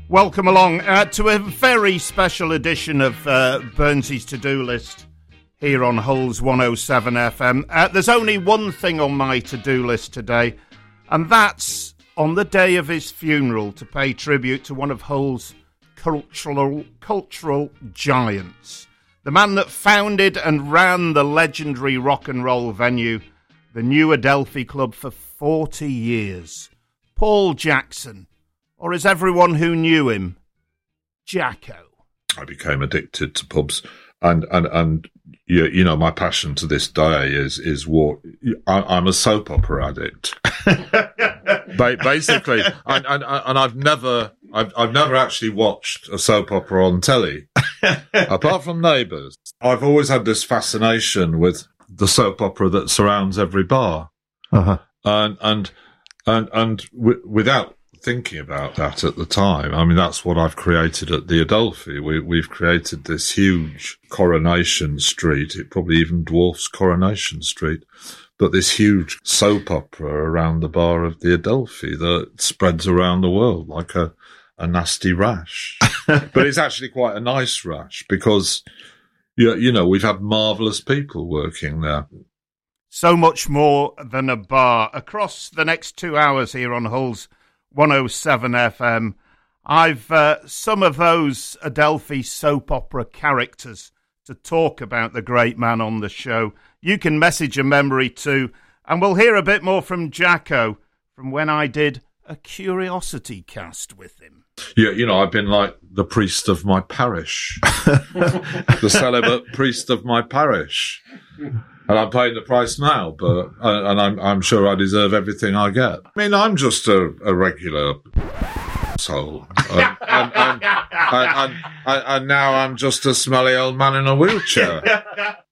Welcome along to a very special edition of Burnsy's To-Do List here on Hull's 107 FM. There's only one thing on my to-do list today, and that's on the day of his funeral to pay tribute to one of Hull's cultural giants. The man that founded and ran the legendary rock and roll venue, the New Adelphi Club, for 40 years. Paul Jackson, or as everyone who knew him, Jacko. I became addicted to pubs, and you know, my passion to this day is what I'm a soap opera addict. Basically, and I've never actually watched a soap opera on telly, apart from Neighbours. I've always had this fascination with the soap opera that surrounds every bar, and without thinking about that at the time, I mean, that's what I've created at the Adelphi. We've created this huge Coronation Street. It probably even dwarfs Coronation Street, but this huge soap opera around the bar of the Adelphi that spreads around the world like a nasty rash. But it's actually quite a nice rash because, you know, we've had marvellous people working there. So much more than a bar. Across the next 2 hours here on Hull's 107 FM, I've some of those Adelphi soap opera characters to talk about the great man on the show. You can message a memory too, and we'll hear a bit more from Jacko from when I did a Curiosity cast with him. Yeah, you know, I've been like the priest of my parish, the celibate priest of my parish. And I'm paying the price now, but I'm sure I deserve everything I get. I mean, I'm just a regular soul, and now I'm just a smelly old man in a wheelchair.